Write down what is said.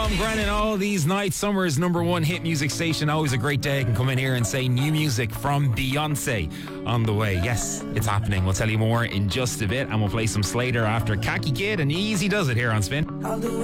Tom Grennan all these nights. Summer's #1 hit music station. Always a great day. I can come in here and say new music from Beyonce on the way. Yes, it's happening. We'll tell you more in just a bit, and we'll play some Slater after Khaki Kid and Easy Does It here on Spin.